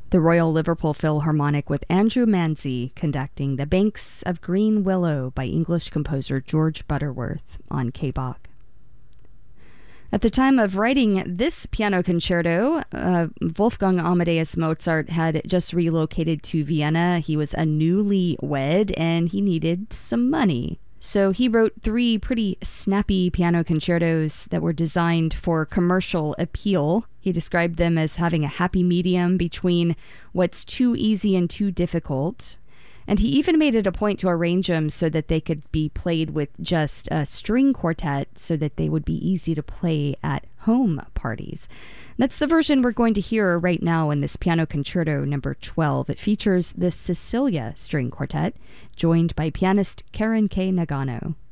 The Royal Liverpool Philharmonic with Andrew Manzi conducting The Banks of Green Willow by English composer George Butterworth on K-Bach. At the time of writing this piano concerto, Wolfgang Amadeus Mozart had just relocated to Vienna. He was a newlywed and he needed some money. So he wrote 3 pretty snappy piano concertos that were designed for commercial appeal. He described them as having a happy medium between what's too easy and too difficult. And he even made it a point to arrange them so that they could be played with just a string quartet so that they would be easy to play at home parties. That's the version we're going to hear right now in this piano concerto number 12. It features the Cecilia String Quartet, joined by pianist Karen K. Nagano.